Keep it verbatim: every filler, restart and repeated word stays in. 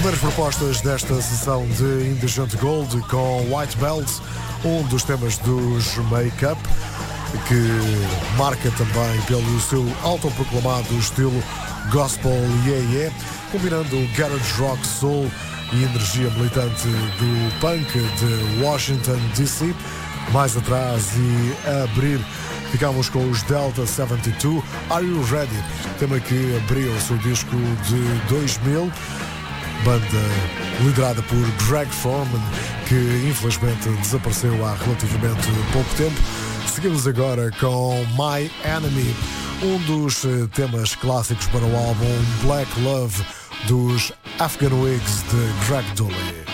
Primeiras propostas desta sessão de Indigent Gold com White Belt, um dos temas dos Make Up, que marca também pelo seu autoproclamado estilo gospel yeah yeah, combinando garage rock, soul e energia militante do punk de Washington D C. Mais atrás e a abrir ficámos com os Delta setenta e dois, Are You Ready? Tema que abriu o seu disco de dois mil, banda liderada por Greg Foreman, que infelizmente desapareceu há relativamente pouco tempo. Seguimos agora com My Enemy, um dos temas clássicos para o álbum Black Love dos Afghan Wigs de Greg Dully.